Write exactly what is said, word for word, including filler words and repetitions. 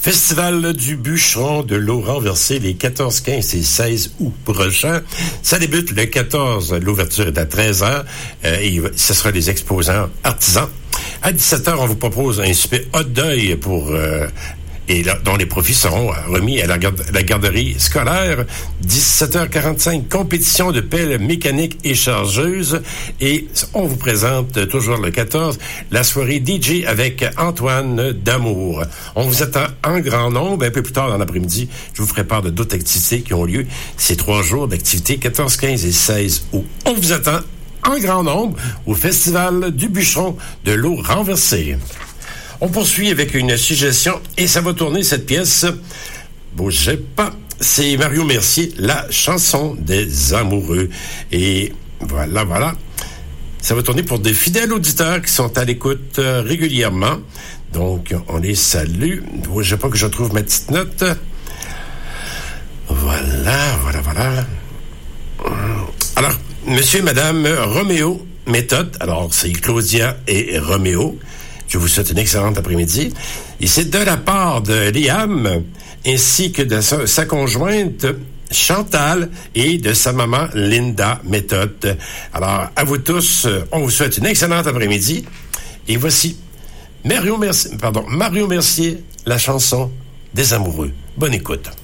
Festival du Bûcheron de l'eau renversée les quatorze, quinze et seize août prochains. Ça débute le quatorze, l'ouverture est à treize heures euh, et ce sera des exposants artisans. À dix-sept heures, on vous propose un souper hot dog pour euh, et là, dont les profits seront remis à la, garde, la garderie scolaire. dix-sept heures quarante-cinq, compétition de pelles mécaniques et chargeuses. Et on vous présente, toujours le quatorze, la soirée D J avec Antoine D'Amour. On vous attend en grand nombre. Un peu plus tard dans l'après-midi, je vous ferai part de d'autres activités qui ont lieu ces trois jours d'activité, quatorze, quinze et seize août. On vous attend en grand nombre au Festival du Bûcheron de l'eau renversée. On poursuit avec une suggestion et ça va tourner cette pièce. Bougez pas. C'est Mario Mercier, la chanson des amoureux. Et voilà, voilà. Ça va tourner pour des fidèles auditeurs qui sont à l'écoute euh, régulièrement. Donc, on les salue. Bougez pas que je trouve ma petite note. Voilà, voilà, voilà. Alors, monsieur et madame Roméo Méthode. Alors, c'est Claudia et Roméo. Je vous souhaite une excellente après-midi. Et c'est de la part de Liam, ainsi que de sa, sa conjointe Chantal et de sa maman Linda Méthode. Alors, à vous tous, on vous souhaite une excellente après-midi. Et voici Mario Mercier, pardon, Mario Mercier, la chanson des amoureux. Bonne écoute.